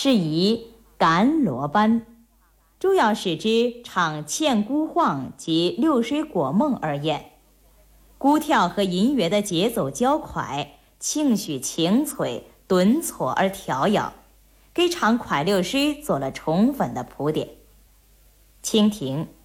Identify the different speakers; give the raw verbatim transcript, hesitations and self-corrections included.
Speaker 1: 是以赶罗班，主要是指唱倩姑晃及流水果梦而言。鼓跳和音乐的节奏较快，情绪清脆，顿挫而跳跃，给唱快流水做了充分的铺垫。请听